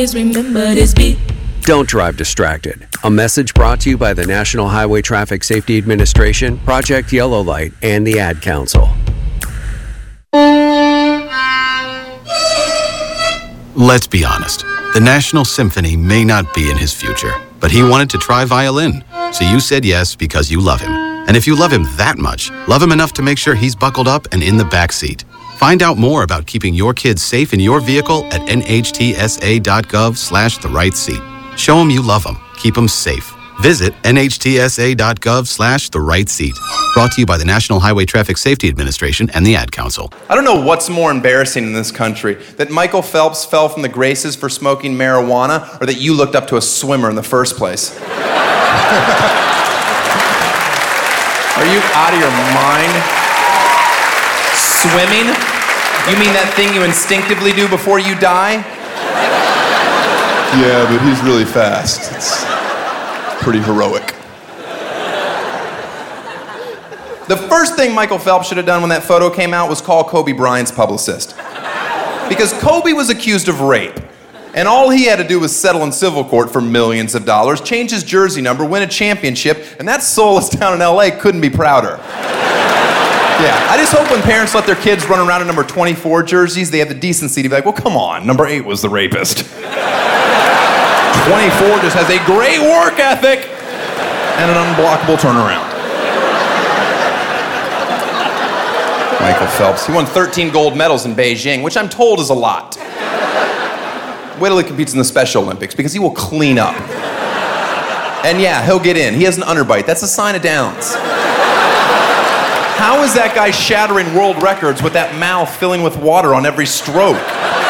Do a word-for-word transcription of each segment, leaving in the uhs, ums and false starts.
remember this beat. Don't drive distracted. A message brought to you by the National Highway Traffic Safety Administration, Project Yellow Light, and the Ad Council. Let's be honest. The National Symphony may not be in his future, but he wanted to try violin. So you said yes because you love him. And if you love him that much, love him enough to make sure he's buckled up and in the back seat. Find out more about keeping your kids safe in your vehicle at nhtsa.gov slash the right seat. Show them you love them. Keep them safe. Visit nhtsa.gov slash the right seat. Brought to you by the National Highway Traffic Safety Administration and the Ad Council. I don't know what's more embarrassing in this country, that Michael Phelps fell from the graces for smoking marijuana, or that you looked up to a swimmer in the first place. Are you out of your mind? Swimming? You mean that thing you instinctively do before you die? Yeah, but he's really fast. It's pretty heroic. The first thing Michael Phelps should have done when that photo came out was call Kobe Bryant's publicist. Because Kobe was accused of rape. And all he had to do was settle in civil court for millions of dollars, change his jersey number, win a championship, and that soulless town in L A couldn't be prouder. Yeah, I just hope when parents let their kids run around in number twenty-four jerseys, they have the decency to be like, well, come on, number eight was the rapist. twenty-four just has a great work ethic and an unblockable turnaround. Michael Phelps, he won thirteen gold medals in Beijing, which I'm told is a lot. Wait till he competes in the Special Olympics, because he will clean up. And yeah, he'll get in. He has an underbite. That's a sign of Downs. How is that guy shattering world records with that mouth filling with water on every stroke?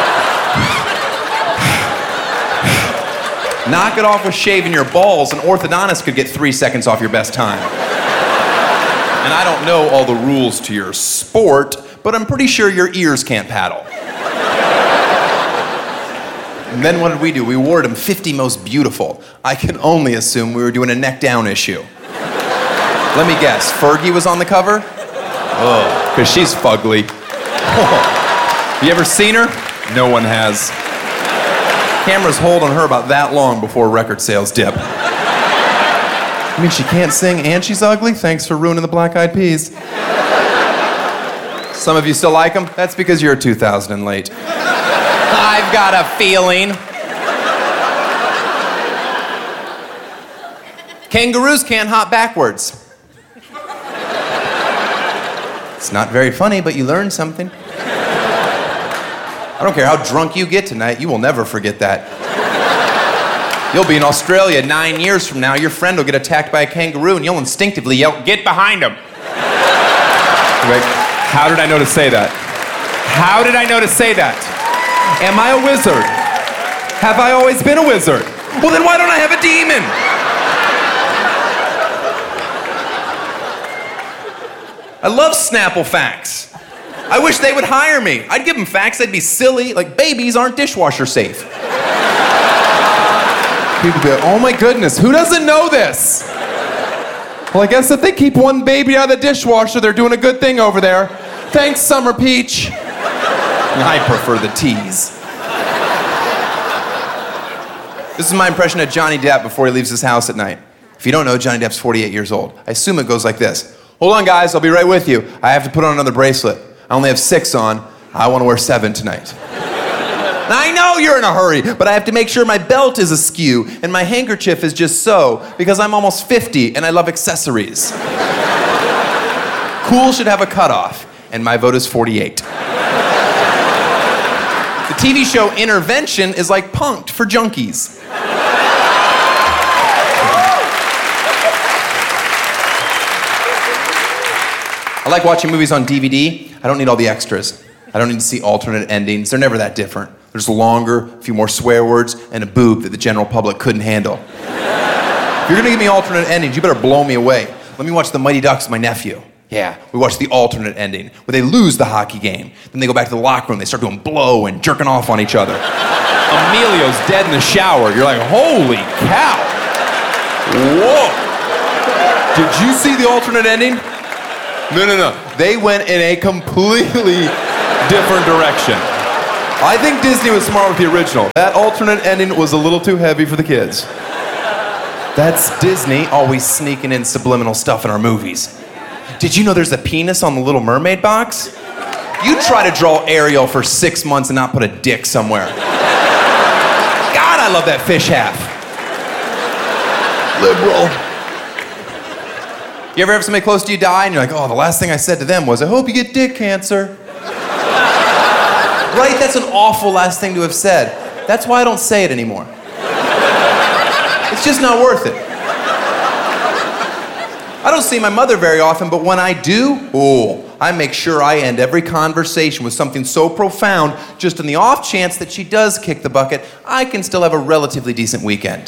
Knock it off with shaving your balls. An orthodontist could get three seconds off your best time. And I don't know all the rules to your sport, but I'm pretty sure your ears can't paddle. And then what did we do? We awarded him fifty most beautiful. I can only assume we were doing a neck down issue. Let me guess, Fergie was on the cover? Oh, because she's fugly. Oh. You ever seen her? No one has. Cameras hold on her about that long before record sales dip. I mean, she can't sing and she's ugly? Thanks for ruining the Black Eyed Peas. Some of you still like them? That's because you're two thousand late. I've got a feeling. Kangaroos can't hop backwards. It's not very funny, but you learn something. I don't care how drunk you get tonight, you will never forget that. You'll be in Australia nine years from now, your friend will get attacked by a kangaroo, and you'll instinctively yell, "Get behind him!" Like, how did I know to say that? How did I know to say that? Am I a wizard? Have I always been a wizard? Well, then why don't I have a demon? I love Snapple facts. I wish they would hire me. I'd give them facts, they'd be silly, like babies aren't dishwasher safe. People be like, oh my goodness, who doesn't know this? Well, I guess if they keep one baby out of the dishwasher, they're doing a good thing over there. Thanks, Summer Peach. I prefer the teas. This is my impression of Johnny Depp before he leaves his house at night. If you don't know, Johnny Depp's forty-eight years old. I assume it goes like this. Hold on, guys, I'll be right with you. I have to put on another bracelet. I only have six on. I want to wear seven tonight. Now, I know you're in a hurry, but I have to make sure my belt is askew and my handkerchief is just so, because I'm almost fifty and I love accessories. Cool should have a cutoff, and my vote is forty-eight. The T V show Intervention is like Punk'd for junkies. I like watching movies on D V D. I don't need all the extras. I don't need to see alternate endings. They're never that different. They're just longer, a few more swear words, and a boob that the general public couldn't handle. If you're gonna give me alternate endings, you better blow me away. Let me watch The Mighty Ducks with my nephew. Yeah, we watch the alternate ending, where they lose the hockey game. Then they go back to the locker room, they start doing blow and jerking off on each other. Emilio's dead in the shower. You're like, holy cow. Whoa. Did you see the alternate ending? No, no, no. They went in a completely different direction. I think Disney was smart with the original. That alternate ending was a little too heavy for the kids. That's Disney always sneaking in subliminal stuff in our movies. Did you know there's a penis on the Little Mermaid box? You try to draw Ariel for six months and not put a dick somewhere. God, I love that fish half. Liberal. You ever have somebody close to you die and you're like, oh, the last thing I said to them was, I hope you get dick cancer. Right? That's an awful last thing to have said. That's why I don't say it anymore. It's just not worth it. I don't see my mother very often, but when I do, oh, I make sure I end every conversation with something so profound, just in the off chance that she does kick the bucket, I can still have a relatively decent weekend.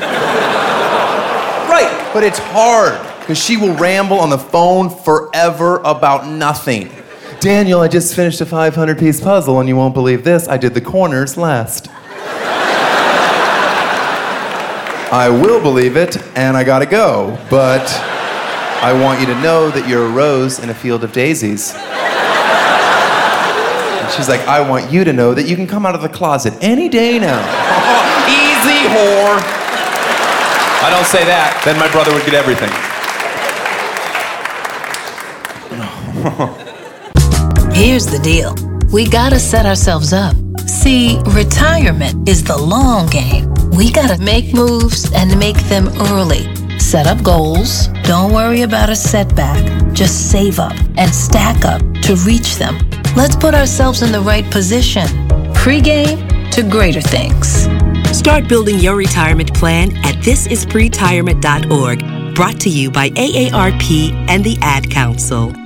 Right, but it's hard, because she will ramble on the phone forever about nothing. Daniel, I just finished a five hundred piece puzzle, and you won't believe this, I did the corners last. I will believe it, and I gotta go, but I want you to know that you're a rose in a field of daisies. And she's like, I want you to know that you can come out of the closet any day now. Easy, whore. I don't say that, then my brother would get everything. Here's the deal. We gotta set ourselves up. See, retirement is the long game. We gotta make moves and make them early. Set up goals. Don't worry about a setback. Just save up and stack up to reach them. Let's put ourselves in the right position. Pre-game to greater things. Start building your retirement plan at this is pretirement dot org. Brought to you by A A R P and the Ad Council.